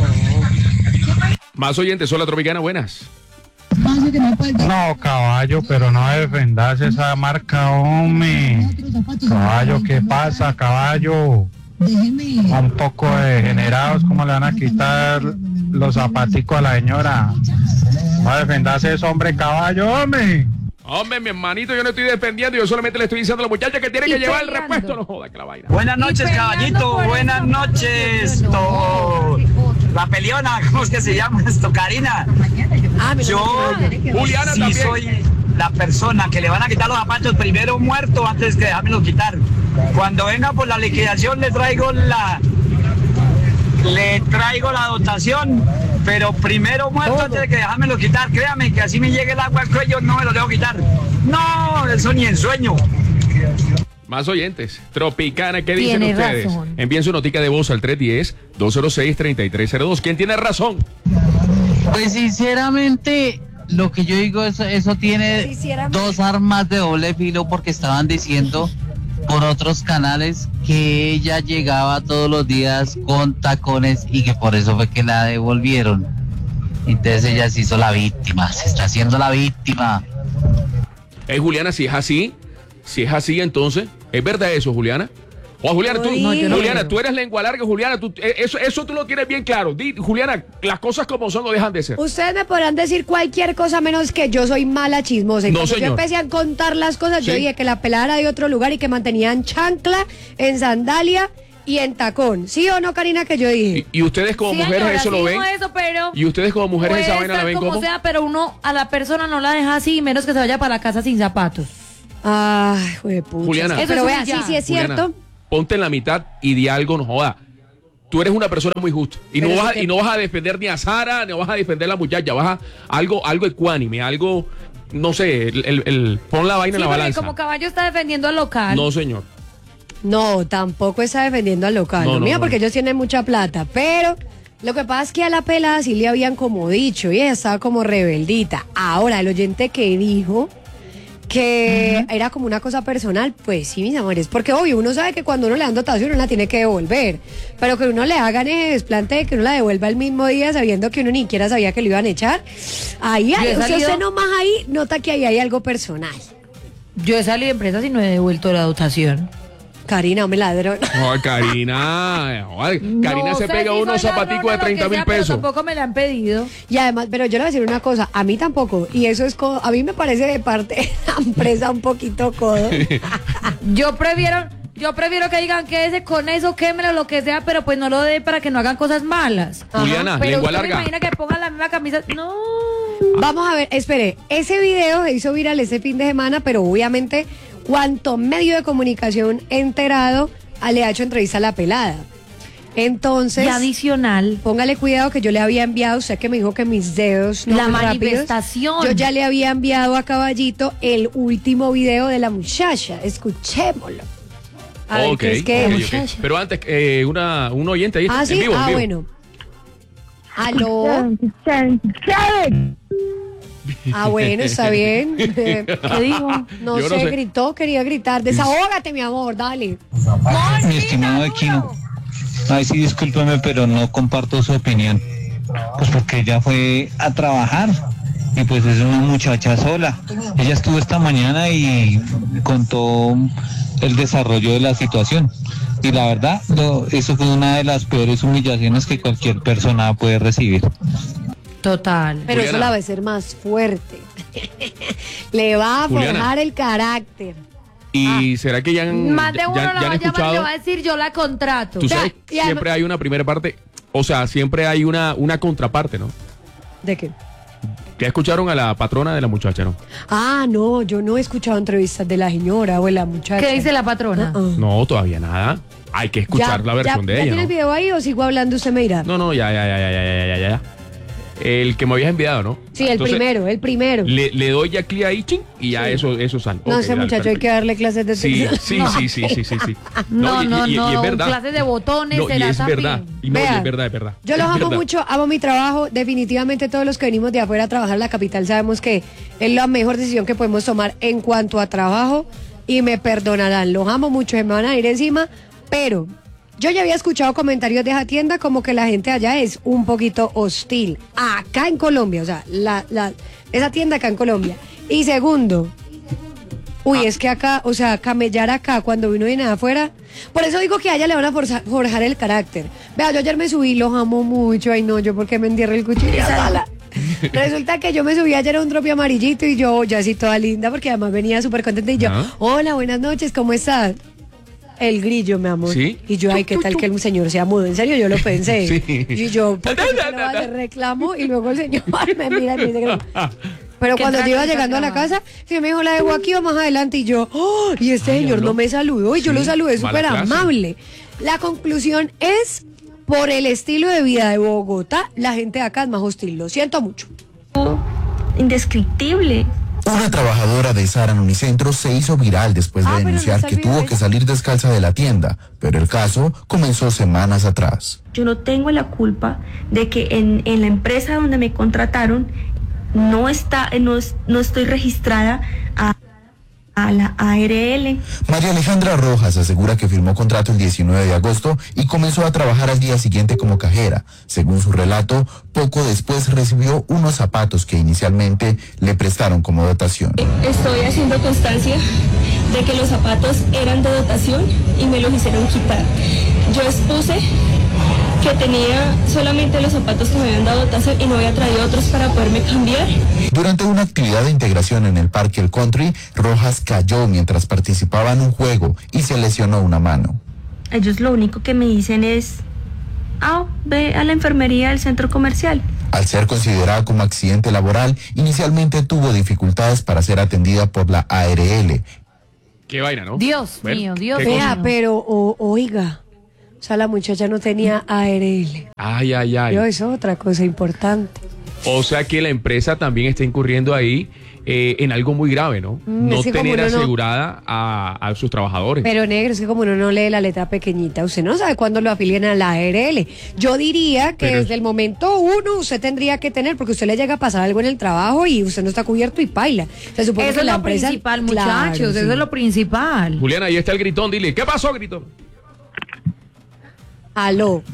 Más oyentes, hola Tropicana, buenas. No, caballo, pero no defendas esa marca, hombre. Caballo, ¿qué pasa, caballo? Un poco degenerados, ¿cómo le van a quitar los zapaticos a la señora? No defendas eso, hombre, caballo, hombre. Hombre, mi hermanito, yo no estoy defendiendo, yo solamente le estoy diciendo a la muchacha que tiene que llevar el repuesto. No joda que la vaina. Buenas noches, caballito, buenas noches. La peleona, ¿cómo es que se llama esto? Karina. Yo, Juliana, sí también soy la persona que le van a quitar los zapatos primero muerto antes que dejármelo quitar. Cuando venga por la liquidación le traigo la dotación, pero primero muerto antes de que dejármelo quitar. Créame que así me llegue el agua al cuello, no me lo dejo quitar. No, eso ni en sueño. Más oyentes. Tropicana, ¿qué dicen ustedes? Razón. Envíen su notica de voz al 310-206-3302. ¿Quién tiene razón? Pues sinceramente, lo que yo digo, eso tiene dos armas de doble filo, porque estaban diciendo por otros canales que ella llegaba todos los días con tacones y que por eso fue que la devolvieron. Entonces ella se hizo la víctima, se está haciendo la víctima. Juliana, si es así entonces, ¿es verdad eso, Juliana? O Juliana, tú, No, yo no Juliana, quiero. tú eres lengua larga, Juliana, eso tú lo tienes bien claro. Juliana, las cosas como son no dejan de ser. Ustedes me podrán decir cualquier cosa menos que yo soy mala chismosa. Y No, cuando yo señor. empecé a contar las cosas, yo Sí. dije que la pelada era de otro lugar y que mantenían chancla, en sandalia y en tacón. ¿Sí o no, Karina, que yo dije? Y ustedes como Sí, mujeres señora, eso sí lo ven. dijo eso, pero Y ustedes como mujeres puede esa vaina la estar ven como como. sea, pero uno a la persona no la deja así, menos que se vaya para la casa sin zapatos. Ay, juepucha. Juliana. Eso Pero es vea, humillar. sí, sí es Juliana, cierto. ponte en la mitad y di algo, no joda. Tú eres una persona muy justa. Y Pero no, vas, si te- y no vas a defender ni a Sara, ni vas a defender a la muchacha. Vas a algo ecuánime, algo, no sé, pon la vaina Sí, en la porque balanza. como caballo está defendiendo al local. No, señor. No, tampoco está defendiendo al local. No, No, no, mira, no. porque ellos tienen mucha plata. Pero lo que pasa es que a la pelada sí le habían como dicho y ella estaba como rebeldita. Ahora, el oyente que dijo que era como una cosa personal, pues sí, mis amores. Porque obvio, uno sabe que cuando uno le dan dotación uno la tiene que devolver. Pero que uno le hagan ese desplante de que uno la devuelva el mismo día sabiendo que uno ni siquiera sabía que lo iban a echar. Ahí, Yo he o sea, salido- usted nomás ahí nota que ahí hay algo personal. Yo he salido de empresas y no he devuelto la dotación. Karina, me ladrón. Joder, Karina. Joder, Karina No se sé pega si unos soy zapaticos ladrona de o lo 30 que mil sea, pero pesos. tampoco me la han pedido. Y además, pero yo le voy a decir una cosa, a mí tampoco, y eso es a mí me parece de parte de la empresa un poquito codo. Yo prefiero que digan quédese con eso, quémelo, lo que sea, pero pues no lo dé para que no hagan cosas malas. Juliana, Pero lengua usted me larga. imagina que pongan la misma camisa. No. Vamos a ver, espere, ese video se hizo viral ese fin de semana, pero obviamente cuanto medio de comunicación enterado le ha hecho entrevista a la pelada. Entonces, Y adicional, póngale cuidado que yo le había enviado, usted que me dijo que mis dedos no la son rápidos. manifestación. Yo ya le había enviado a Caballito el último video de la muchacha. Escuchémoslo. A ver Ok, qué es que ok, es. ok. Pero antes, un oyente ahí Ah, en sí, vivo. en vivo. bueno. Aló. Ah, bueno, está bien. ¿Qué dijo? No Yo sé, no sé. gritó, quería gritar. Desahógate, mi amor, dale. Mi estimado Equino, ay sí, discúlpeme, pero no comparto su opinión. Pues porque ella fue a trabajar y pues es una muchacha sola. Ella estuvo esta mañana y contó el desarrollo de la situación. Y la verdad, eso fue una de las peores humillaciones que cualquier persona puede recibir. Total. Pero eso Juliana. la va a hacer más fuerte. Le va a Juliana. forjar el carácter. ¿Y será que ya han, Más de uno ya la han va a llamar y le escuchado? va a decir yo la contrato. Tú sabes, y además- siempre hay una primera parte, o sea, siempre hay una contraparte, ¿no? ¿De qué? Que escucharon a la patrona de la muchacha, ¿no? Ah, no, yo no he escuchado entrevistas de la señora o de la muchacha. ¿Qué dice la patrona? No, todavía nada. Hay que escuchar la versión de ¿Ya ella, tiene ¿no? el video ahí o sigo hablando? Usted me dirá. No, ya. El que me habías enviado, ¿no? Sí, el Entonces, primero. Le doy ya clic ahí, ching, y ya eso sale. No, Ok, ese dale, muchacho hay perfecto. que darle clases de Sí, texto. sí. No, y es verdad. clases de botones No, y será es también. verdad. Y no, y Vea, es verdad. Yo los Es amo verdad. mucho, amo mi trabajo. Definitivamente todos los que venimos de afuera a trabajar en la capital sabemos que es la mejor decisión que podemos tomar en cuanto a trabajo y me perdonarán. Los amo mucho, se me van a ir encima, pero yo ya había escuchado comentarios de esa tienda como que la gente allá es un poquito hostil. Acá en Colombia, o sea, esa tienda acá en Colombia. Y segundo, es que acá, o sea, camellar acá cuando uno viene de afuera. Por eso digo que a ella le van a forjar el carácter. Vea, yo ayer me subí, los amo mucho. Ay, no, yo porque me entierro el cuchillo en la sala. Resulta que yo me subí ayer a un tropi amarillito y yo ya así toda linda porque además venía súper contenta y yo, hola, buenas noches, ¿cómo estás? El grillo, mi amor. ¿Sí? Y yo, ay, ¿qué tal que el señor sea mudo? En serio, yo lo pensé. Sí. Y yo, ¿por qué yo le voy a hacer reclamo? Y luego el señor me mira y me dice que no. Pero ¿Qué cuando yo trato iba está llegando a la grabando? casa, sí me dijo, la dejo aquí o más adelante. Y yo, y este señor habló. no me saludó. Y yo Sí, lo saludé mala súper clase. amable. La conclusión es, por el estilo de vida de Bogotá, la gente de acá es más hostil. Lo siento mucho. Indescriptible. Una trabajadora de Sara en Unicentro se hizo viral después de pero no denunciar está el que video tuvo ese. que salir descalza de la tienda, pero el caso comenzó semanas atrás. Yo no tengo la culpa de que en la empresa donde me contrataron no estoy registrada a la ARL. María Alejandra Rojas asegura que firmó contrato el 19 de agosto y comenzó a trabajar al día siguiente como cajera. Según su relato, poco después recibió unos zapatos que inicialmente le prestaron como dotación. Estoy haciendo constancia de que los zapatos eran de dotación y me los hicieron quitar. Yo expuse que tenía solamente los zapatos que me habían dado dotación y no había traído otros para poderme cambiar. Durante una actividad de integración en el Parque El Country, Rojas cayó mientras participaba en un juego y se lesionó una mano. Ellos lo único que me dicen es, ve a la enfermería del centro comercial. Al ser considerada como accidente laboral, inicialmente tuvo dificultades para ser atendida por la ARL. Qué vaina, ¿no? Dios mío, Dios mío. Vea, pero oiga, o sea, la muchacha no tenía ARL. Ay. Pero eso es otra cosa importante. O sea que la empresa también está incurriendo ahí en algo muy grave, ¿no? No es que tener como uno no- asegurada a sus trabajadores. Pero negro, es que como uno no lee la letra pequeñita, usted no sabe cuándo lo afilian a la ARL. Yo diría que Pero desde el momento uno usted tendría que tener, porque usted le llega a pasar algo en el trabajo y usted no está cubierto y paila. Se supone Eso que es la lo empresa, principal, Claro, muchachos, sí. eso es lo principal. Juliana, ahí está el gritón, dile, ¿qué pasó, gritón? Aló.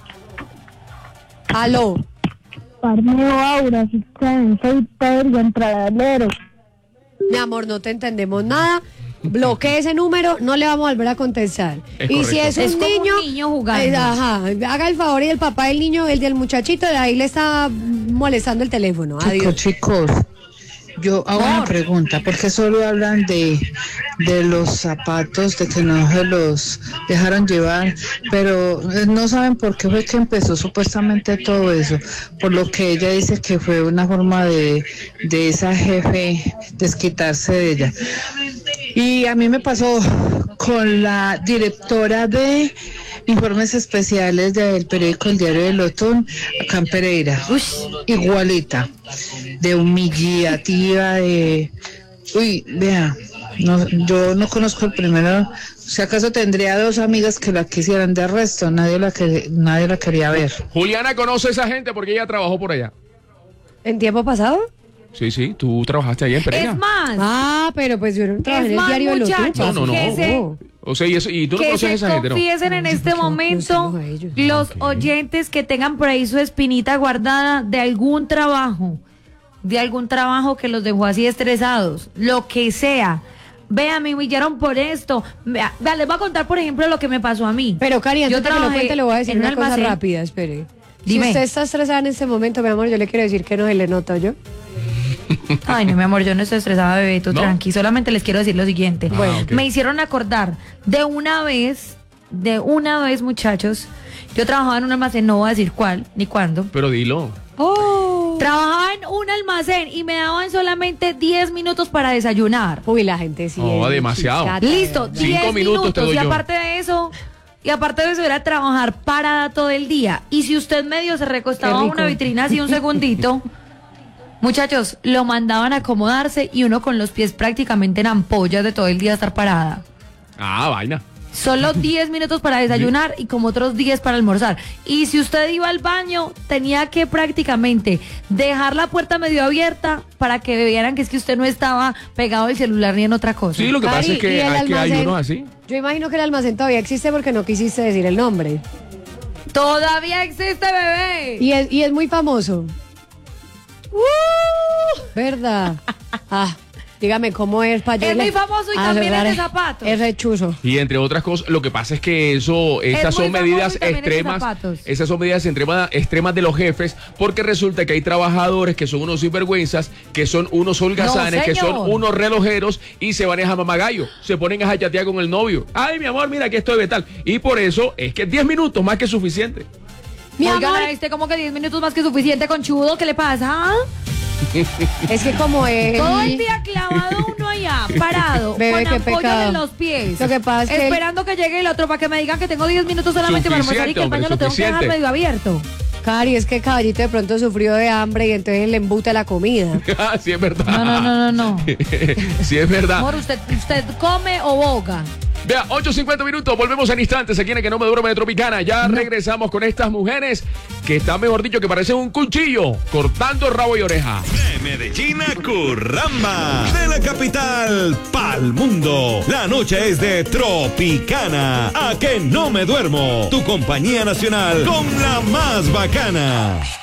Parmeo Aura, soy Pedro Entradalero. Mi amor, no te entendemos nada. Bloquee ese número, no le vamos a volver a contestar. Es y si correcto. es un Es como niño, un niño jugando. haga el favor y el papá del niño, el del muchachito, de ahí le está molestando el teléfono. Adiós. Chicos, yo hago una pregunta, ¿por qué solo hablan de los zapatos, de que no se los dejaron llevar, pero no saben por qué fue que empezó supuestamente todo eso? Por lo que ella dice que fue una forma de esa jefe desquitarse de ella. Y a mí me pasó con la directora de informes especiales del periódico El Diario del Otón, acá en Pereira. Igualita, de humillativa, vea, no, yo no conozco el primero. Si acaso tendría dos amigas que la quisieran, de resto nadie la quería ver. Juliana conoce a esa gente porque ella trabajó por allá. ¿En tiempo pasado? Sí, tú trabajaste allá en Pereira. Es más, Pero pues yo no trabajé en el más, diario de los muchachos, No. O sea, y tú no que conoces a se esa gente, ¿no? confiesen en este momento los oyentes que tengan por ahí su espinita guardada de algún trabajo que los dejó así estresados, lo que sea. Vea, me humillaron por esto. Vea, les voy a contar, por ejemplo, lo que me pasó a mí. Pero Cari, antes de que lo trabajé cuente, le voy a decir en un una cosa almacén. rápida, espere. Dime. Si usted está estresada en este momento, mi amor, yo le quiero decir que no se le nota, ¿yo? Ay, no, mi amor, yo no estoy estresada, bebé, tú ¿No? tranqui. Solamente les quiero decir lo siguiente. Bueno, ok. Me hicieron acordar de una vez, muchachos. Yo trabajaba en un almacén, no voy a decir cuál ni cuándo. Pero dilo. Trabajaba en un almacén y me daban solamente 10 minutos para desayunar. Uy, la gente sí. Oh, es demasiado. chata, Listo, de verdad. 10 5 minutos te doy y yo. aparte de eso, era trabajar parada todo el día. Y si usted medio se recostaba Qué a rico. una vitrina así un segundito, muchachos, lo mandaban a acomodarse y uno con los pies prácticamente en ampollas de todo el día estar parada. Vaina. Solo 10 minutos para desayunar y como otros 10 para almorzar. Y si usted iba al baño, tenía que prácticamente dejar la puerta medio abierta para que vieran que es que usted no estaba pegado al celular ni en otra cosa. Sí, lo que pasa Cari, es que, ¿y el hay almacén? unos así. Yo imagino que el almacén todavía existe porque no quisiste decir el nombre. Todavía existe, bebé. Y es muy famoso. ¿Verdad? Dígame cómo es para Es muy famoso y también es de zapatos. Es rechuzo. Y entre otras cosas, lo que pasa es que estas muy son famoso medidas y también es de extremas. zapatos. Esas son medidas extremas de los jefes, porque resulta que hay trabajadores que son unos sinvergüenzas, que son unos holgazanes, No, que son señor. unos relojeros y se van a mamagallo. Se ponen a chatear con el novio. Ay, mi amor, mira que estoy de tal. Y por eso es que 10 minutos más que suficiente. Oigan, ¿viste como que 10 minutos más que suficiente, conchudo? ¿Qué le pasa? Es que como es... Todo el día clavado uno allá, parado, Bebé, con qué ampollas pecado. en los pies. Lo que pasa es que esperando que llegue el otro para que me digan que tengo 10 minutos solamente para almorzar y que el baño lo tengo que dejar medio abierto. Cari, es que Caballito de pronto sufrió de hambre y entonces le embuta la comida. Sí, es verdad. No. Sí, es verdad. Amor, ¿usted come o boga? Vea, 8:50 minutos, volvemos en instantes aquí en Que No Me Duerme de Tropicana. Ya regresamos con estas mujeres que están, mejor dicho, que parecen un cuchillo cortando rabo y oreja. De Medellín a Curramba, de la capital pa'l mundo. La noche es de Tropicana. A Que No Me Duermo, tu compañía nacional con la más bacana.